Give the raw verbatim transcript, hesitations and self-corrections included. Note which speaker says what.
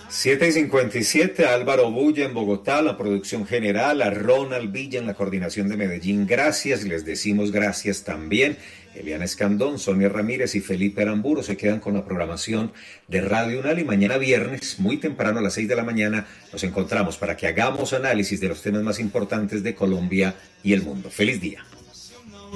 Speaker 1: siete y cincuenta y siete, Álvaro Bulla en Bogotá, la producción general, a Ronald Villa en la coordinación de Medellín. Gracias, les decimos gracias también. Eliana Escandón, Sonia Ramírez y Felipe Aramburo se quedan con la programación de Radio Unal y mañana viernes, muy temprano a las seis de la mañana, nos encontramos para que hagamos análisis de los temas más importantes de Colombia y el mundo. ¡Feliz día!